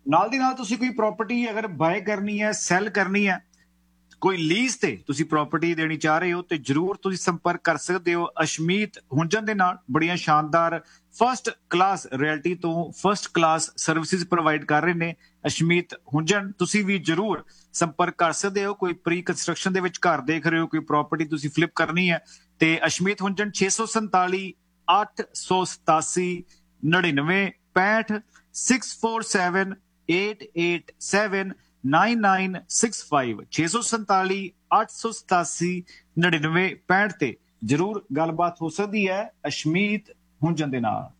ਨਾਲ ਦੀ ਨਾਲ ਤੁਸੀਂ ਕੋਈ ਪ੍ਰਾਪਰਟੀ ਅਗਰ ਬਾਏ ਕਰਨੀ ਹੈ, ਸੈਲ ਕਰਨੀ ਹੈ, ਕੋਈ ਲੀਜ਼ ਤੇ ਤੁਸੀਂ ਪ੍ਰਾਪਰਟੀ ਦੇਣੀ ਚਾਹ ਰਹੇ ਹੋ ਤੇ ਜਰੂਰ ਤੁਸੀਂ ਸੰਪਰਕ ਕਰ ਸਕਦੇ ਹੋ ਅਸ਼ਮੀਤ ਹੁੰਜਨ ਦੇ ਨਾਲ। ਬੜੀਆਂ ਸ਼ਾਨਦਾਰ ਫਸਟ ਕਲਾਸ ਰਿਐਲਿਟੀ ਤੋਂ ਫਸਟ ਕਲਾਸ ਸਰਵਿਸਿਜ਼ ਪ੍ਰੋਵਾਈਡ ਕਰ ਰਹੇ ਨੇ ਅਸ਼ਮੀਤ ਹੁੰਜਨ। ਤੁਸੀਂ ਵੀ ਜਰੂਰ ਸੰਪਰਕ ਕਰ ਸਕਦੇ ਹੋ। ਕੋਈ ਪ੍ਰੀ ਕੰਸਟਰਕਸ਼ਨ ਦੇ ਵਿੱਚ ਘਰ ਦੇਖ ਰਹੇ ਹੋ, ਕੋਈ ਪ੍ਰਾਪਰਟੀ ਤੁਸੀਂ ਫਲਿਪ ਕਰਨੀ ਹੈ ਤੇ ਅਸ਼ਮੀਤ ਹੁੰਜਨ 647 887 99 65 647 887 9965 647 887 99 65 ਤੇ ਜਰੂਰ ਗੱਲਬਾਤ ਹੋ ਸਕਦੀ ਹੈ ਅਸ਼ਮੀਤ ਹੁੰਜਨ ਦੇ ਨਾਲ।